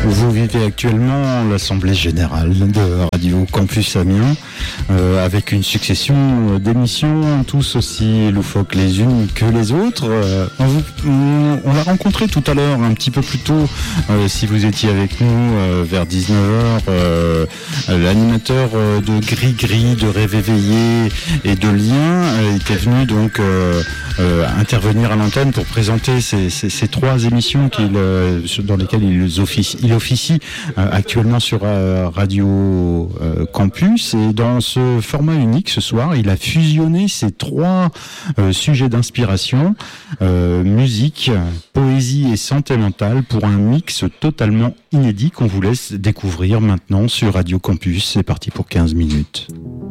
Vous vivez actuellement l'Assemblée Générale de Radio Campus Amiens avec une succession d'émissions tous aussi loufoques les unes que les autres. On l'a rencontré tout à l'heure, un petit peu plus tôt, si vous étiez avec nous vers 19h, l'animateur de Gris-Gris, de Rêve éveillé et de Lien était venu donc intervenir à l'antenne pour présenter ces trois émissions dans lesquelles il officie actuellement sur Radio Campus. Et dans ce format unique ce soir, il a fusionné ces trois sujets d'inspiration, musique, poésie et santé mentale, pour un mix totalement inédit qu'on vous laisse découvrir maintenant sur Radio Campus. C'est parti pour 15 minutes.